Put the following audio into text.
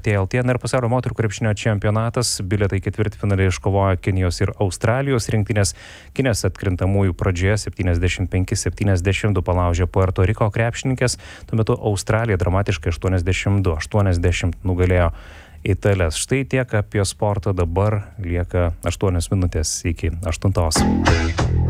TLT. Ir pasaulio moterų krepšinio čempionatas. Bilietai ketvirtfinaliai iškovojo Kinijos ir Australijos rinktinės. Kinės atkrintamųjų pradžioje 75-72 palaužė Puerto Riko krepšininkės. Tuo metu Australija dramatiškai 82-80 nugalėjo Italės. Štai tiek apie sportą, dabar lieka 8 minutės iki 8.